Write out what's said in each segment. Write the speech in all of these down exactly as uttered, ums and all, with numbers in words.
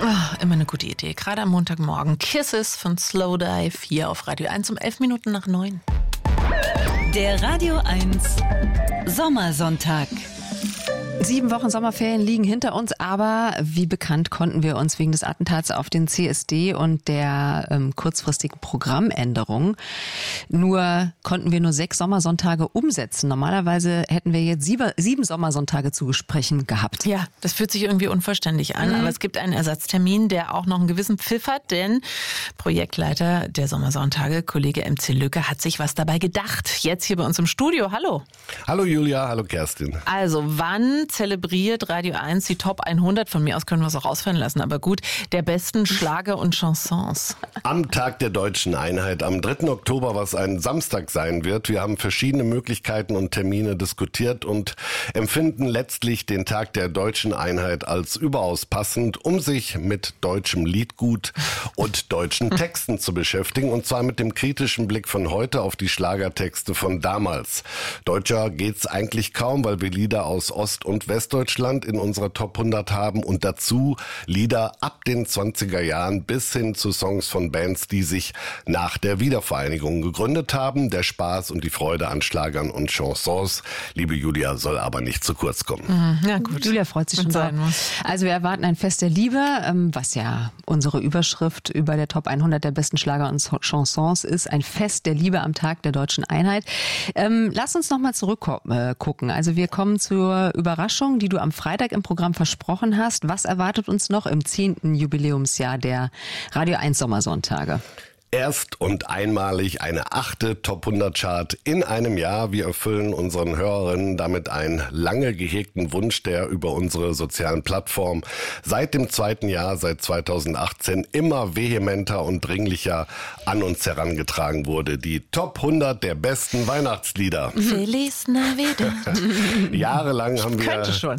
Oh, immer eine gute Idee, gerade am Montagmorgen. Kisses von Slowdive hier auf Radio eins um elf Minuten nach neun. Der Radio eins Sommersonntag. Sieben Wochen Sommerferien liegen hinter uns, aber wie bekannt konnten wir uns wegen des Attentats auf den C S D und der ähm, kurzfristigen Programmänderung nur konnten wir nur sechs Sommersonntage umsetzen. Normalerweise hätten wir jetzt sieben, sieben Sommersonntage zu besprechen gehabt. Ja, das fühlt sich irgendwie unverständlich an, mhm. aber es gibt einen Ersatztermin, der auch noch einen gewissen Pfiff hat, denn Projektleiter der Sommersonntage, Kollege M C Lücke, hat sich was dabei gedacht. Jetzt hier bei uns im Studio. Hallo. Hallo Julia, hallo Kerstin. Also, wann zelebriert Radio eins die Top hundert, von mir aus können wir es auch ausfallen lassen, aber gut, der besten Schlager und Chansons? Am Tag der Deutschen Einheit, am dritten Oktober, was ein Samstag sein wird. Wir haben verschiedene Möglichkeiten und Termine diskutiert und empfinden letztlich den Tag der Deutschen Einheit als überaus passend, um sich mit deutschem Liedgut und deutschen Texten zu beschäftigen, und zwar mit dem kritischen Blick von heute auf die Schlagertexte von damals. Deutscher geht's eigentlich kaum, weil wir Lieder aus Ost- und Westdeutschland in unserer Top hundert haben und dazu Lieder ab den zwanziger Jahren bis hin zu Songs von Bands, die sich nach der Wiedervereinigung gegründet haben. Der Spaß und die Freude an Schlagern und Chansons, liebe Julia, soll aber nicht zu kurz kommen. Mhm, ja gut, Julia freut sich schon drauf. Also wir erwarten ein Fest der Liebe, was ja unsere Überschrift über der Top hundert der besten Schlager und Chansons ist. Ein Fest der Liebe am Tag der Deutschen Einheit. Ähm, lass uns nochmal zurückgucken. Also wir kommen zur Überraschung, die du am Freitag im Programm versprochen hast. Was erwartet uns noch im zehnten Jubiläumsjahr der Radio eins Sommersonntage? Erst und einmalig eine achte Top hundert Chart in einem Jahr. Wir erfüllen unseren Hörerinnen damit einen lange gehegten Wunsch, der über unsere sozialen Plattformen seit dem zweiten Jahr, seit zweitausendachtzehn, immer vehementer und dringlicher an uns herangetragen wurde. Die Top hundert der besten Weihnachtslieder. Feliz Navidad. Jahrelang haben wir... Könnte schon.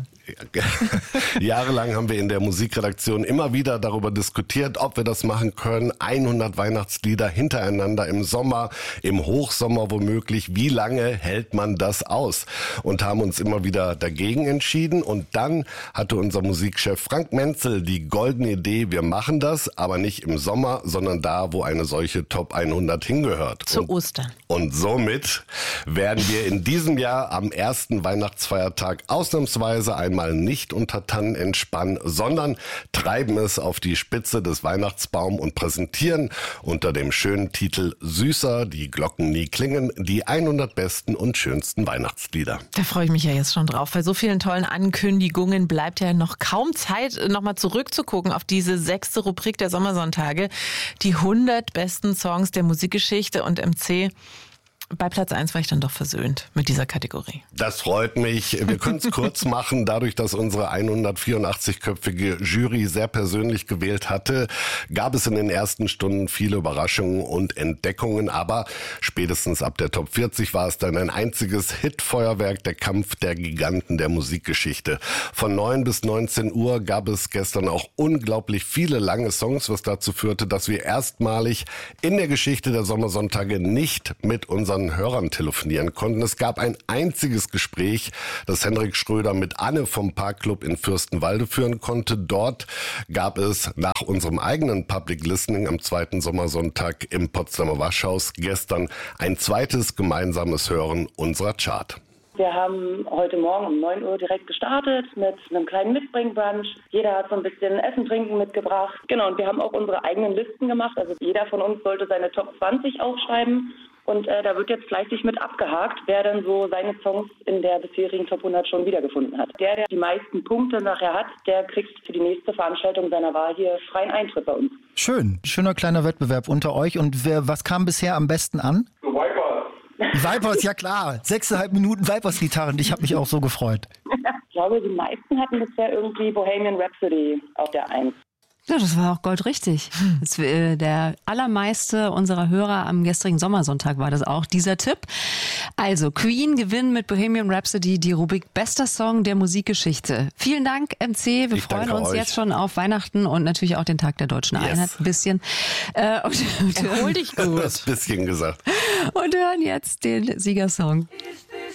Jahrelang haben wir in der Musikredaktion immer wieder darüber diskutiert, ob wir das machen können. hundert Weihnachtslieder hintereinander im Sommer, im Hochsommer womöglich. Wie lange hält man das aus? Und haben uns immer wieder dagegen entschieden. Und dann hatte unser Musikchef Frank Menzel die goldene Idee, wir machen das, aber nicht im Sommer, sondern da, wo eine solche Top hundert hingehört. Zu und, Ostern. Und somit werden wir in diesem Jahr am ersten Weihnachtsfeiertag ausnahmsweise einmal mal nicht unter Tannen entspannen, sondern treiben es auf die Spitze des Weihnachtsbaums und präsentieren unter dem schönen Titel Süßer, die Glocken nie klingen, die hundert besten und schönsten Weihnachtslieder. Da freue ich mich ja jetzt schon drauf. Bei so vielen tollen Ankündigungen bleibt ja noch kaum Zeit, nochmal zurückzugucken auf diese sechste Rubrik der Sommersonntage. Die hundert besten Songs der Musikgeschichte, und M C, bei Platz eins war ich dann doch versöhnt mit dieser Kategorie. Das freut mich. Wir können es kurz machen. Dadurch, dass unsere hundertvierundachtzig-köpfige Jury sehr persönlich gewählt hatte, gab es in den ersten Stunden viele Überraschungen und Entdeckungen. Aber spätestens ab der Top vierzig war es dann ein einziges Hitfeuerwerk, der Kampf der Giganten der Musikgeschichte. Von neun bis neunzehn Uhr gab es gestern auch unglaublich viele lange Songs, was dazu führte, dass wir erstmalig in der Geschichte der Sommersonntage nicht mit unseren Hörern telefonieren konnten. Es gab ein einziges Gespräch, das Henrik Schröder mit Anne vom Parkclub in Fürstenwalde führen konnte. Dort gab es nach unserem eigenen Public Listening am zweiten Sommersonntag im Potsdamer Waschhaus gestern ein zweites gemeinsames Hören unserer Chart. Wir haben heute Morgen um neun Uhr direkt gestartet mit einem kleinen Mitbringbrunch. Jeder hat so ein bisschen Essen, Trinken mitgebracht. Genau, und wir haben auch unsere eigenen Listen gemacht. Also jeder von uns sollte seine Top zwanzig aufschreiben. Und äh, da wird jetzt fleißig mit abgehakt, wer dann so seine Songs in der bisherigen Top hundert schon wiedergefunden hat. Der, der die meisten Punkte nachher hat, der kriegt für die nächste Veranstaltung seiner Wahl hier freien Eintritt bei uns. Schön, schöner kleiner Wettbewerb unter euch. Und wer, was kam bisher am besten an? Vipers. Vipers, ja klar. Sechseinhalb Minuten Vipers-Gitarren. Ich habe mich auch so gefreut. Ich glaube, die meisten hatten bisher irgendwie Bohemian Rhapsody auf der Eins. Ja, das war auch goldrichtig. Das, äh, der allermeiste unserer Hörer am gestrigen Sommersonntag war das auch, dieser Tipp. Also, Queen gewinnt mit Bohemian Rhapsody die Rubrik Bester Song der Musikgeschichte. Vielen Dank, M C. Wir ich freuen uns euch. jetzt schon auf Weihnachten und natürlich auch den Tag der Deutschen yes. Einheit ein bisschen. Äh, und, Erhol dich gut. Das bisschen gesagt. Und hören jetzt den Siegersong.